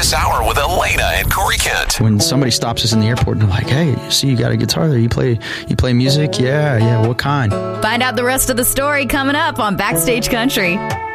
next hour with Elena and Corey Kent. When somebody stops us in the airport and they're like, hey, see, you got a guitar there. You play music? Yeah. What kind? Find out the rest of the story coming up on Backstage Country.